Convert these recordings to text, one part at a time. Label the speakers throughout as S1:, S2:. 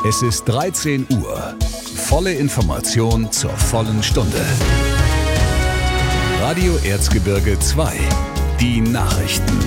S1: Es ist 13 Uhr. Volle Information zur vollen Stunde. Radio Erzgebirge 2. Die Nachrichten.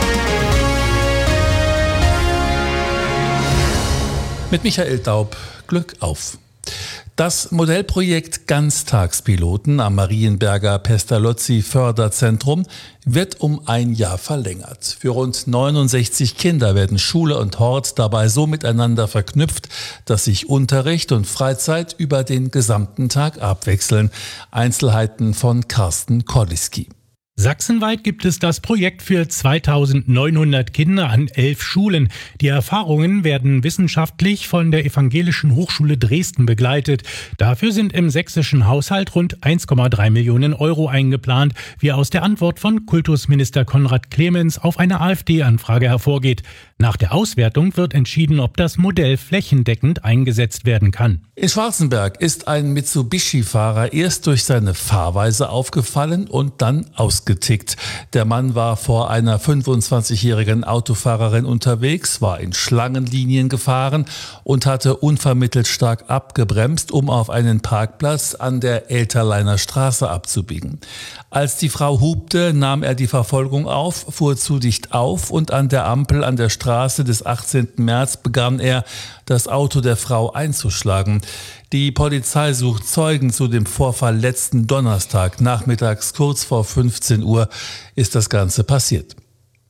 S2: Mit Michael Daub, Glück auf. Das Modellprojekt Ganztagspiloten am Marienberger Pestalozzi-Förderzentrum wird um ein Jahr verlängert. Für rund 69 Kinder werden Schule und Hort dabei so miteinander verknüpft, dass sich Unterricht und Freizeit über den gesamten Tag abwechseln. Einzelheiten von Carsten Korliski.
S3: Sachsenweit gibt es das Projekt für 2900 Kinder an 11 Schulen. Die Erfahrungen werden wissenschaftlich von der Evangelischen Hochschule Dresden begleitet. Dafür sind im sächsischen Haushalt rund 1,3 Millionen Euro eingeplant, wie aus der Antwort von Kultusminister Konrad Clemens auf eine AfD-Anfrage hervorgeht. Nach der Auswertung wird entschieden, ob das Modell flächendeckend eingesetzt werden kann.
S2: In Schwarzenberg ist ein Mitsubishi-Fahrer erst durch seine Fahrweise aufgefallen und dann ausgetickt. Der Mann war vor einer 25-jährigen Autofahrerin unterwegs, war in Schlangenlinien gefahren und hatte unvermittelt stark abgebremst, um auf einen Parkplatz an der Elterleiner Straße abzubiegen. Als die Frau hupte, nahm er die Verfolgung auf, fuhr zu dicht auf und an der Ampel an der Straße des 18. März begann er, das Auto der Frau einzuschlagen. Die Polizei sucht Zeugen zu dem Vorfall letzten Donnerstag. Nachmittags kurz vor 15 Uhr ist das Ganze passiert.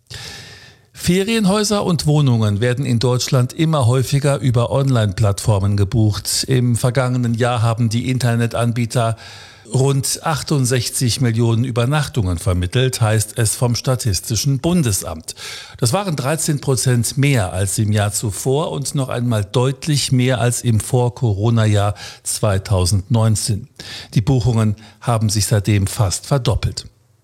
S2: Ferienhäuser und Wohnungen werden in Deutschland immer häufiger über Online-Plattformen gebucht. Im vergangenen Jahr haben die Internetanbieter rund 68 Millionen Übernachtungen vermittelt, heißt es vom Statistischen Bundesamt. Das waren 13% mehr als im Jahr zuvor und noch einmal deutlich mehr als im Vor-Corona-Jahr 2019. Die Buchungen haben sich seitdem fast verdoppelt.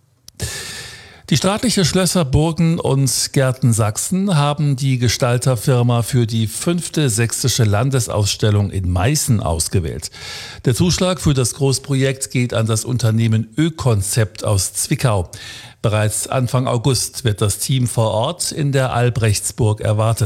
S2: Die staatliche Schlösser, Burgen und Gärten Sachsen haben die Gestalterfirma für die 5. Sächsische Landesausstellung in Meißen ausgewählt. Der Zuschlag für das Großprojekt geht an das Unternehmen Ö-Konzept aus Zwickau. Bereits Anfang August wird das Team vor Ort in der Albrechtsburg erwartet.